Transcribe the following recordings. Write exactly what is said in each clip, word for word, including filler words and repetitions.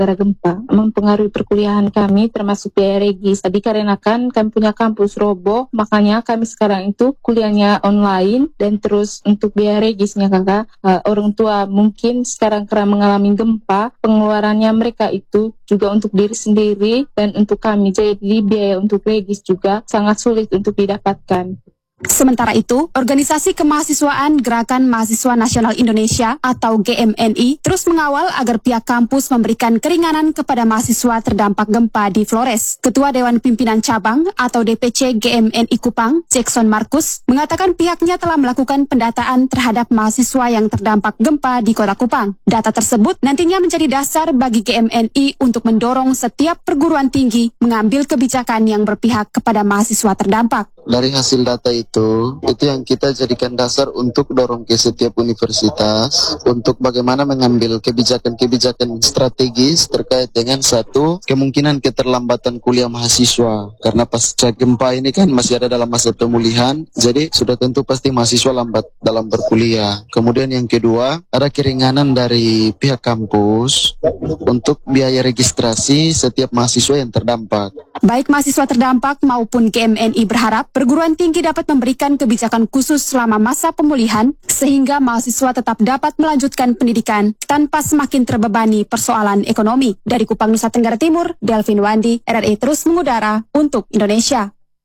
gara gempa mempengaruhi perkuliahan kami termasuk biaya regis. Dikarenakan kami punya kampus roboh, makanya kami sekarang itu kuliahnya online dan terus untuk biaya regisnya kakak, uh, orang tua mungkin sekarang karena mengalami gempa, pengeluarannya mereka itu juga untuk diri sendiri dan untuk kami, jadi biaya untuk regis juga sangat sulit untuk didapatkan. Sementara itu, Organisasi Kemahasiswaan Gerakan Mahasiswa Nasional Indonesia atau G M N I terus mengawal agar pihak kampus memberikan keringanan kepada mahasiswa terdampak gempa di Flores. Ketua Dewan Pimpinan Cabang atau D P C G M N I Kupang, Jackson Markus, mengatakan pihaknya telah melakukan pendataan terhadap mahasiswa yang terdampak gempa di Kota Kupang. Data tersebut nantinya menjadi dasar bagi G M N I untuk mendorong setiap perguruan tinggi mengambil kebijakan yang berpihak kepada mahasiswa terdampak. Dari hasil data itu, itu yang kita jadikan dasar untuk dorong ke setiap universitas untuk bagaimana mengambil kebijakan-kebijakan strategis terkait dengan satu, kemungkinan keterlambatan kuliah mahasiswa. Karena pasca gempa ini kan masih ada dalam masa pemulihan, jadi sudah tentu pasti mahasiswa lambat dalam berkuliah. Kemudian yang kedua, ada keringanan dari pihak kampus untuk biaya registrasi setiap mahasiswa yang terdampak. Baik mahasiswa terdampak maupun G M N I berharap perguruan tinggi dapat memberikan kebijakan khusus selama masa pemulihan sehingga mahasiswa tetap dapat melanjutkan pendidikan tanpa semakin terbebani persoalan ekonomi. Dari Kupang, Nusa Tenggara Timur, Delvin Wandi, R R I terus mengudara untuk Indonesia.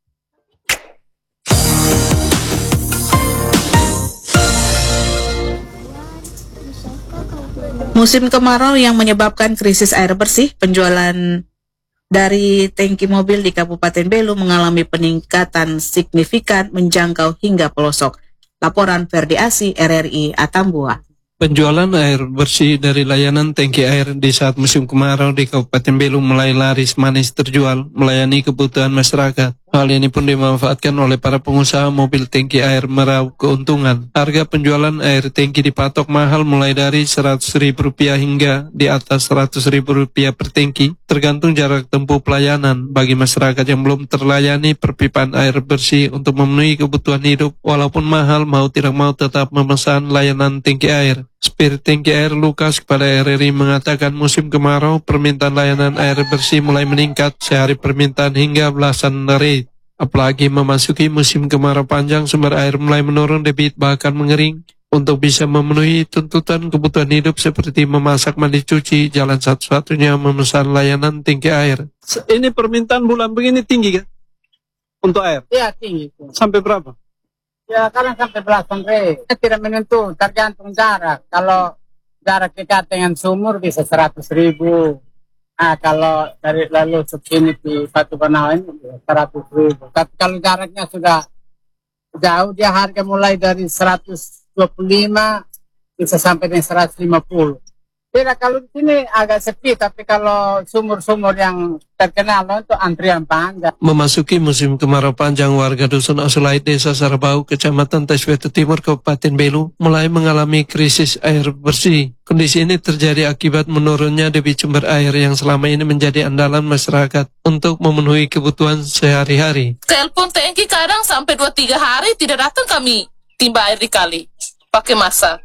Musim kemarau yang menyebabkan krisis air bersih, penjualan dari tangki mobil di Kabupaten Belu mengalami peningkatan signifikan menjangkau hingga pelosok. Laporan Ferdi Asi, R R I Atambua. Penjualan air bersih dari layanan tangki air di saat musim kemarau di Kabupaten Belu mulai laris manis terjual, melayani kebutuhan masyarakat. Hal ini pun dimanfaatkan oleh para pengusaha mobil tangki air meraup keuntungan. Harga penjualan air tangki dipatok mahal mulai dari seratus ribu rupiah hingga di atas seratus ribu rupiah per tangki, tergantung jarak tempuh pelayanan. Bagi masyarakat yang belum terlayani perpipaan air bersih untuk memenuhi kebutuhan hidup, walaupun mahal mau tidak mau tetap memesan layanan tangki air. Spirit Tangki Air Lukas kepada R R I mengatakan musim kemarau permintaan layanan air bersih mulai meningkat sehari permintaan hingga belasan rate. Apalagi memasuki musim kemarau panjang, sumber air mulai menurun, debit bahkan mengering. Untuk bisa memenuhi tuntutan kebutuhan hidup seperti memasak, mandi, cuci, jalan satu-satunya memesan layanan tangki air. Ini permintaan bulan begini tinggi kan? Untuk air? Iya tinggi. Sampai berapa? Ya kadang sampai belasan re. Tidak menentu, tergantung jarak. Kalau jarak dekat dengan sumur bisa seratus ribu. Ah, kalau dari lalu sini di Batu Benawan seratus ribu. Tapi kalau jaraknya sudah jauh, dia harga mulai dari seratus dua puluh lima bisa sampai dengan seratus lima puluh. Tidak, kalau di sini agak sepi, tapi kalau sumur-sumur yang terkenal itu antrian panjang. Memasuki musim kemarau panjang, warga Dusun Asulait, Desa Sarbau, Kecamatan Taswetu Timur, Kabupaten Belu, mulai mengalami krisis air bersih. Kondisi ini terjadi akibat menurunnya debit sumber air yang selama ini menjadi andalan masyarakat untuk memenuhi kebutuhan sehari-hari. Telepon tangki kadang sampai dua tiga hari tidak datang, kami timba air di kali, pakai masak.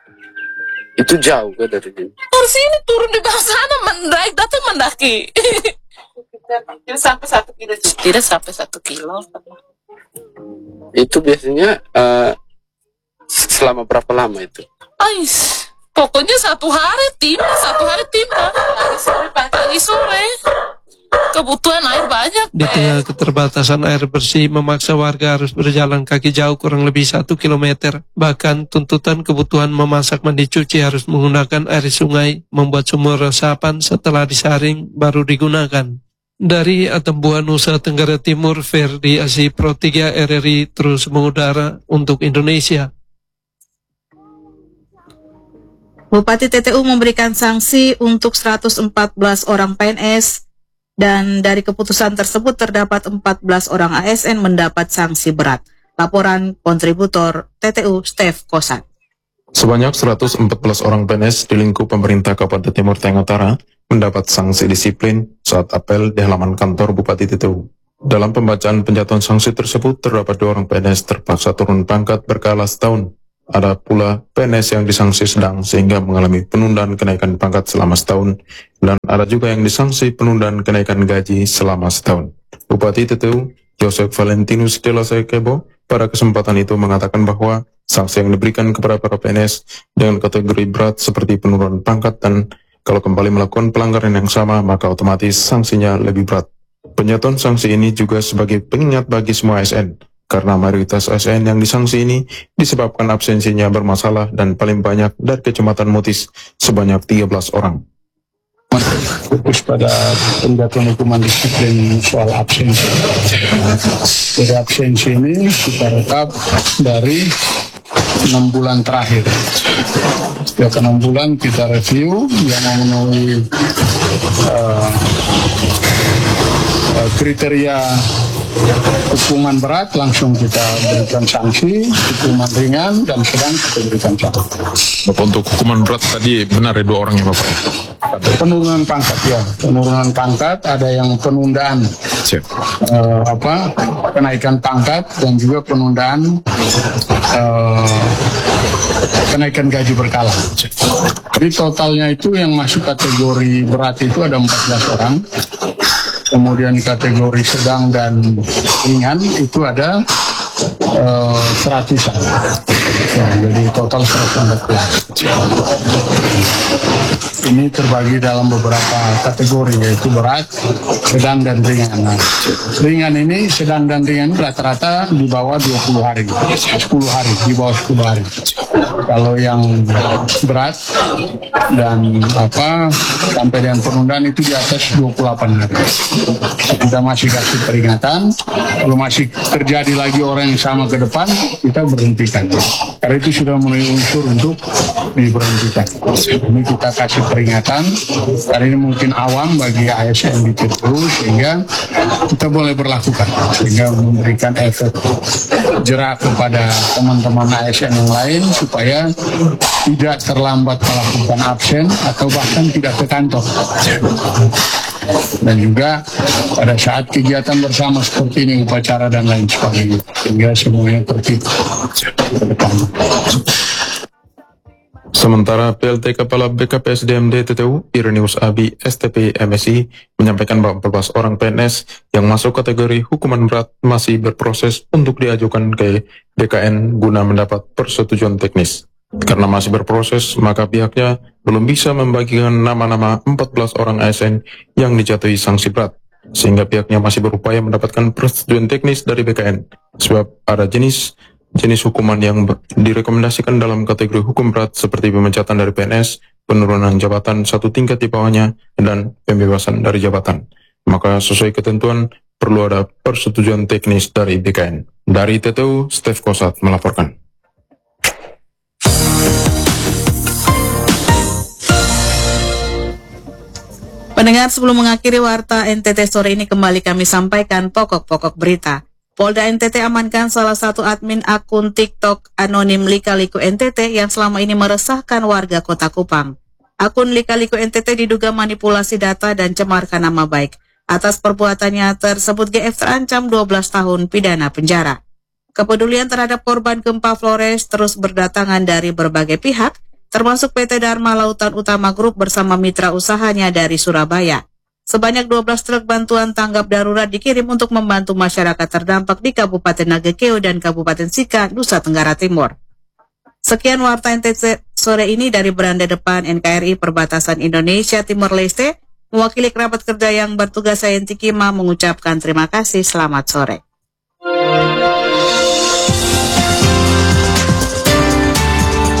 Itu jauh kan dari sini? Dari sini turun di bawah sana, mendaik datang mendaki. Tidak sampai satu kilo. Tidak sampai satu kilo. Itu biasanya uh, selama berapa lama itu? Ais, pokoknya satu hari timba, satu hari timba. Pagi sore, pagi sore. Kebutuhan air banyak. Di tengah keterbatasan air bersih memaksa warga harus berjalan kaki jauh kurang lebih satu kilometer. Bahkan tuntutan kebutuhan memasak, mandi, cuci harus menggunakan air sungai, membuat sumur resapan setelah disaring baru digunakan. Dari Atambua, Nusa Tenggara Timur, Ferdi Asi, Pro tiga R R I terus mengudara untuk Indonesia. Bupati T T U memberikan sanksi untuk seratus empat belas orang P N S. Dan dari keputusan tersebut terdapat empat belas orang A S N mendapat sanksi berat. Laporan kontributor T T U Stef Kosan. Sebanyak seratus empat belas orang P N S di lingkup pemerintah Kabupaten Timur Tengah Utara mendapat sanksi disiplin saat apel di halaman kantor Bupati T T U. Dalam pembacaan penjatuhan sanksi tersebut terdapat dua orang P N S terpaksa turun pangkat berkala setahun. Ada pula P N S yang disanksi sedang sehingga mengalami penundaan kenaikan pangkat selama setahun, dan ada juga yang disanksi penundaan kenaikan gaji selama setahun. Bupati T T U, Joseph Valentinus de la Sekebo, pada kesempatan itu mengatakan bahwa sanksi yang diberikan kepada para P N S dengan kategori berat seperti penurunan pangkat, dan kalau kembali melakukan pelanggaran yang sama maka otomatis sanksinya lebih berat. Penyatuan sanksi ini juga sebagai pengingat bagi semua A S N, karena mayoritas A S N yang disanksi ini disebabkan absensinya bermasalah dan paling banyak dari Kecamatan Mutis sebanyak tiga belas orang. Fokus pada penjatuhan hukuman disiplin soal absensi. Jadi absensi ini kita rekap dari enam bulan terakhir. Setiap enam bulan kita review yang memenuhi uh, uh, kriteria hukuman berat langsung kita berikan sanksi, hukuman ringan dan sedang kita berikan sanksi. Bapak, untuk hukuman berat tadi benar ya dua orang ya Bapak? Penurunan pangkat ya, penurunan pangkat, ada yang penundaan uh, apa kenaikan pangkat dan juga penundaan uh, kenaikan gaji berkala. Jadi totalnya itu yang masuk kategori berat itu ada empat belas orang. Kemudian kategori sedang dan ringan itu ada uh, seratusan. Ya, jadi total seratus empat belas. Ini terbagi dalam beberapa kategori, yaitu berat, sedang, dan ringan. Nah, ringan ini, sedang dan ringan rata-rata di bawah dua puluh hari, sepuluh hari, di bawah sepuluh hari. Kalau yang berat dan apa sampai dengan penundaan itu di atas dua puluh delapan hari. Kita masih kasih peringatan, kalau masih terjadi lagi orang yang sama ke depan, kita berhentikan. Karena itu sudah memenuhi unsur untuk diberhentikan. Ini kita kasih peringatan, karena ini mungkin awam bagi A S N di T T U, sehingga kita boleh berlakukan, sehingga memberikan efek jerak kepada teman-teman A S N yang lain, supaya tidak terlambat melakukan absen atau bahkan tidak ke kantor. Dan juga pada saat kegiatan bersama seperti ini, upacara dan lain sebagainya, sehingga semuanya tertib ke depan. Sementara P L T Kepala B K P S D M D T T U, Irenius Abi S T P M S I, menyampaikan bahwa empat belas orang P N S yang masuk kategori hukuman berat masih berproses untuk diajukan ke B K N guna mendapat persetujuan teknis. Karena masih berproses, maka pihaknya belum bisa membagikan nama-nama empat belas orang A S N yang dijatuhi sanksi berat, sehingga pihaknya masih berupaya mendapatkan persetujuan teknis dari B K N, sebab ada jenis jenis hukuman yang direkomendasikan dalam kategori hukum berat seperti pemecatan dari P N S, penurunan jabatan satu tingkat di bawahnya, dan pembebasan dari jabatan. Maka sesuai ketentuan perlu ada persetujuan teknis dari B K N. Dari T T U, Stef Kosat melaporkan. Pendengar, sebelum mengakhiri Warta N T T sore ini, kembali kami sampaikan pokok-pokok berita. Polda N T T amankan salah satu admin akun TikTok anonim Lika-Liku N T T yang selama ini meresahkan warga Kota Kupang. Akun Lika-Liku N T T diduga manipulasi data dan cemarkan nama baik. Atas perbuatannya tersebut, G F terancam dua belas tahun pidana penjara. Kepedulian terhadap korban gempa Flores terus berdatangan dari berbagai pihak, termasuk P T Dharma Lautan Utama Group bersama mitra usahanya dari Surabaya. Sebanyak dua belas truk bantuan tanggap darurat dikirim untuk membantu masyarakat terdampak di Kabupaten Nagekeo dan Kabupaten Sika, Nusa Tenggara Timur. Sekian Warta N T T sore ini dari beranda depan N K R I Perbatasan Indonesia Timur Leste. Mewakili kerabat kerja yang bertugas, saya Enti Kima mengucapkan terima kasih, selamat sore.